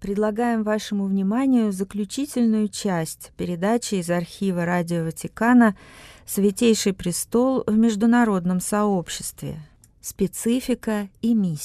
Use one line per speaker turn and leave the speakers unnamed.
предлагаем вашему вниманию заключительную часть передачи из архива Радио Ватикана «Святейший престол в международном сообществе. Специфика и миссия».